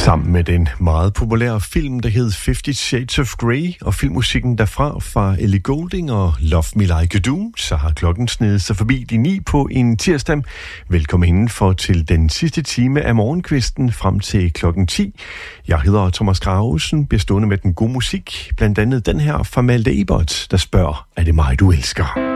Sammen med den meget populære film, der hed 50 Shades of Grey, og filmmusikken derfra fra Ellie Goulding og Love Me Like You Do, så har klokken snedet sig forbi de 9 på en tirsdag. Velkommen indenfor til den sidste time af morgenkvisten frem til klokken 10. Jeg hedder Thomas Gravesen, bestående med den gode musik, blandt andet den her fra Malte Ebert, der spørger, er det mig, du elsker?